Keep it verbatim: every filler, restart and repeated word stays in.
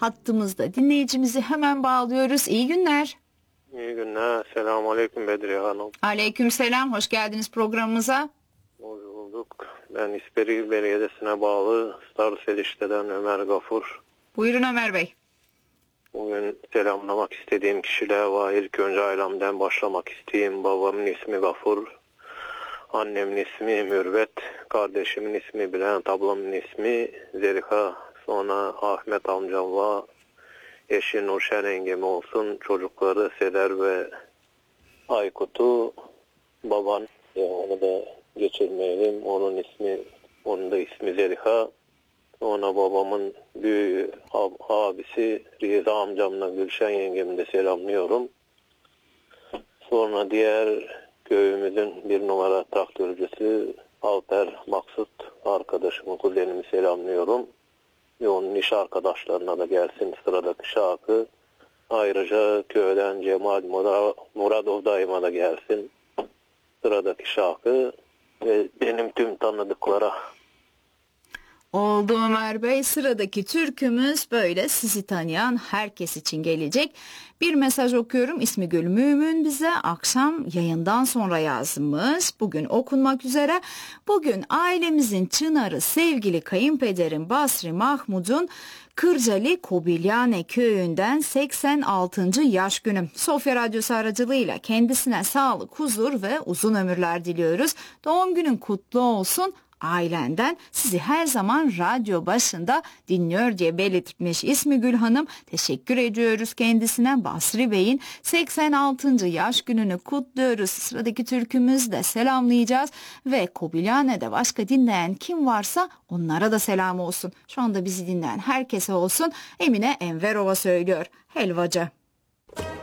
hattımızda. Dinleyicimizi hemen bağlıyoruz. İyi günler. İyi günler. Selamun Aleyküm Bedriye Hanım. Aleykümselam. Hoş geldiniz programımıza. Hoş bulduk. Ben İsperi Belediyesi'ne bağlı Starselişte'den Ömer Gafur. Buyurun Ömer Bey. Bugün selamlamak istediğim kişiler var. İlk önce ailemden başlamak isteyeyim. Babamın ismi Gafur. Annemin ismi Mürvet. Kardeşimin ismi Bülent. Ablamın ismi Zeliha. Sonra Ahmet amcam var. Eşi Nurşen yengem olsun. Çocukları Seder ve Aykut'u. Baban, ya onu da geçirmeyelim. Onun ismi, onun da ismi Zeliha. Sonra babamın büyüğü ab- abisi Riza amcamla Gülşen yengemi de selamlıyorum. Sonra diğer köyümüzün bir numara traktörcüsü Alper Maksut arkadaşımı, kuzenimi selamlıyorum. Ve onun iş arkadaşlarına da gelsin sıradaki şarkı. Ayrıca köyden Cemal Muradov dayıma da gelsin sıradaki şarkı. Ve benim tüm tanıdıklara. Oldu Ömer Bey. Sıradaki türkümüz böyle sizi tanıyan herkes için gelecek. Bir mesaj okuyorum. İsmi Gül Mümin bize akşam yayından sonra yazmış. Bugün okunmak üzere. Bugün ailemizin çınarı sevgili kayınpederim Basri Mahmud'un Kırcalı Kobilyane köyünden seksen altıncı yaş günü. Sofya Radyosu aracılığıyla kendisine sağlık, huzur ve uzun ömürler diliyoruz. Doğum günün kutlu olsun. Ailenden sizi her zaman radyo başında dinliyor diye belirtmiş ismi Gül Hanım. Teşekkür ediyoruz kendisine. Basri Bey'in seksen altıncı yaş gününü kutluyoruz. Sıradaki türkümüzü de selamlayacağız ve Kobilyane'de başka dinleyen kim varsa onlara da selam olsun. Şu anda bizi dinleyen herkese olsun. Emine Enverova söylüyor. Helvacı.